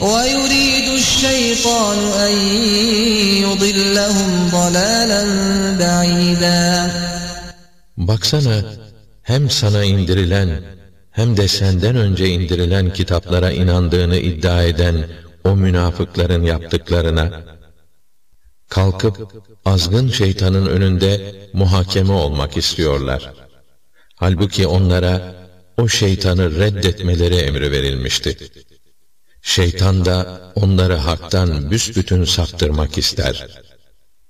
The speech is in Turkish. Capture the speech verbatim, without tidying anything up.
وَيُرِيدُ الشَّيْطَانُ أَنْ يُضِلَّهُمْ ضَلَالًا بَعِيدًا. Baksana, hem sana indirilen hem de senden önce indirilen kitaplara inandığını iddia eden o münafıkların yaptıklarına, kalkıp azgın şeytanın önünde muhakeme olmak istiyorlar. Halbuki onlara o şeytanı reddetmeleri emri verilmişti. Şeytan da onları haktan büsbütün saptırmak ister.